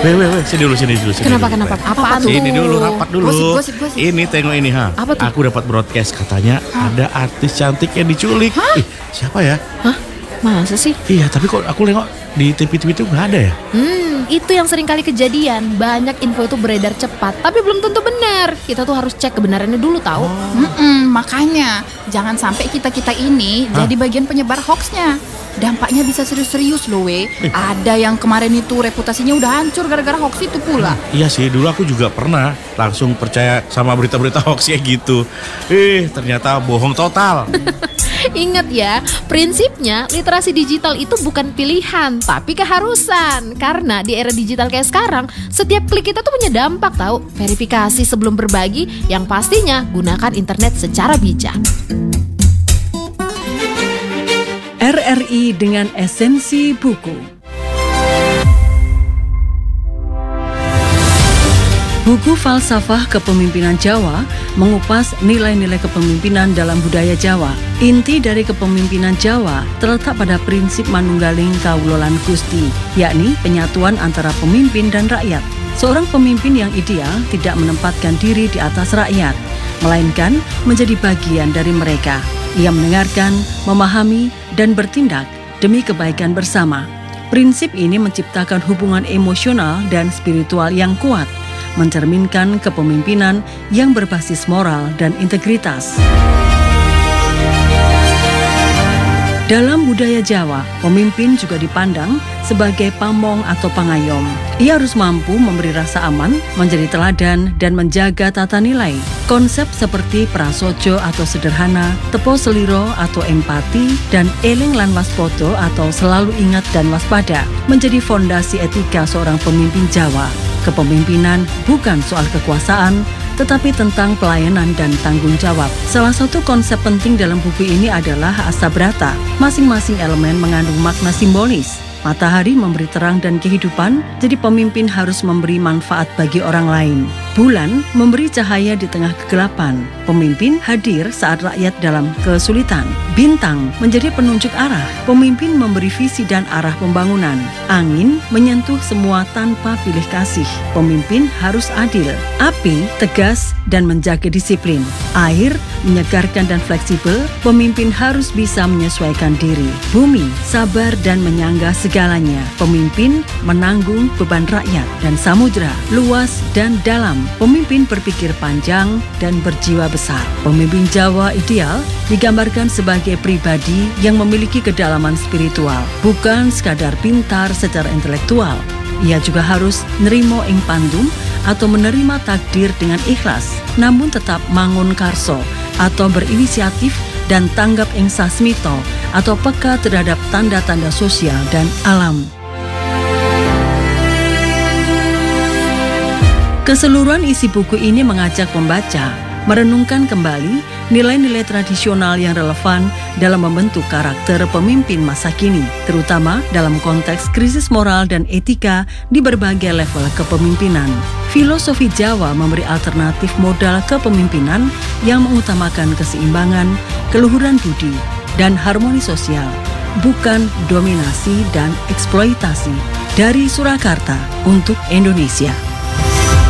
Weh, sini dulu. Kenapa? Apa tuh? Sini dulu, rapat dulu. Gosip. Ini tengok ini, ha. Apa tuh? Aku dapat broadcast katanya ada artis cantik yang diculik. Ih, siapa ya? Hah? Masa sih? Iya, tapi kok aku nengok di TV itu nggak ada ya? Itu yang sering kali kejadian. Banyak info itu beredar cepat, tapi belum tentu benar. Kita tuh harus cek kebenarannya dulu tahu. Makanya jangan sampai kita ini jadi bagian penyebar hoaxnya. Dampaknya bisa serius-serius loh, Ada yang kemarin itu reputasinya udah hancur gara-gara hoax itu pula. Iya sih, dulu aku juga pernah langsung percaya sama berita-berita hoax kayak gitu. Ternyata bohong total. Ingat ya, prinsipnya literasi digital itu bukan pilihan, tapi keharusan. Karena di era digital kayak sekarang, setiap klik kita tuh punya dampak tahu. Verifikasi sebelum berbagi, yang pastinya gunakan internet secara bijak. RRI dengan esensi buku. Buku Falsafah Kepemimpinan Jawa mengupas nilai-nilai kepemimpinan dalam budaya Jawa. Inti dari kepemimpinan Jawa terletak pada prinsip manunggaling kawulolan Gusti, yakni penyatuan antara pemimpin dan rakyat. Seorang pemimpin yang ideal tidak menempatkan diri di atas rakyat, melainkan menjadi bagian dari mereka. Ia mendengarkan, memahami, dan bertindak demi kebaikan bersama. Prinsip ini menciptakan hubungan emosional dan spiritual yang kuat, mencerminkan kepemimpinan yang berbasis moral dan integritas. Dalam budaya Jawa, pemimpin juga dipandang sebagai pamong atau pangayom. Ia harus mampu memberi rasa aman, menjadi teladan, dan menjaga tata nilai. Konsep seperti prasojo atau sederhana, tepo seliro atau empati, dan eling lan waspodo atau selalu ingat dan waspada menjadi fondasi etika seorang pemimpin Jawa. Kepemimpinan bukan soal kekuasaan, tetapi tentang pelayanan dan tanggung jawab. Salah satu konsep penting dalam buku ini adalah Asabrata. Masing-masing elemen mengandung makna simbolis. Matahari memberi terang dan kehidupan, jadi pemimpin harus memberi manfaat bagi orang lain. Bulan memberi cahaya di tengah kegelapan. Pemimpin hadir saat rakyat dalam kesulitan. Bintang menjadi penunjuk arah. Pemimpin memberi visi dan arah pembangunan. Angin menyentuh semua tanpa pilih kasih. Pemimpin harus adil. Api tegas dan menjaga disiplin. Air menyegarkan dan fleksibel. Pemimpin harus bisa menyesuaikan diri. Bumi sabar dan menyangga segalanya. Pemimpin menanggung beban rakyat. Dan samudra luas dan dalam. Pemimpin berpikir panjang dan berjiwa besar. Pemimpin Jawa ideal digambarkan sebagai pribadi yang memiliki kedalaman spiritual, bukan sekadar pintar secara intelektual. Ia juga harus nerimo ing pandum atau menerima takdir dengan ikhlas, namun tetap mangun karso atau berinisiatif dan tanggap ing sasmito atau peka terhadap tanda-tanda sosial dan alam. Keseluruhan isi buku ini mengajak pembaca merenungkan kembali nilai-nilai tradisional yang relevan dalam membentuk karakter pemimpin masa kini, terutama dalam konteks krisis moral dan etika di berbagai level kepemimpinan. Filosofi Jawa memberi alternatif modal kepemimpinan yang mengutamakan keseimbangan, keluhuran budi, dan harmoni sosial, bukan dominasi dan eksploitasi. Dari Surakarta untuk Indonesia.